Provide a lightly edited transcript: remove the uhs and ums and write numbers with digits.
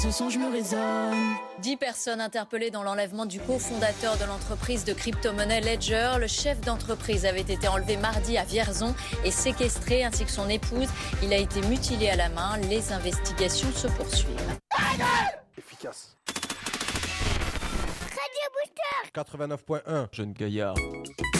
Ce son, je me raisonne. 10 personnes interpellées dans l'enlèvement du cofondateur de l'entreprise de crypto-monnaie Ledger. Le chef d'entreprise avait été enlevé mardi à Vierzon et séquestré, ainsi que son épouse. Il a été mutilé à la main. Les investigations se poursuivent. Efficace. Radio Booster 89.1, Jeune gaillard.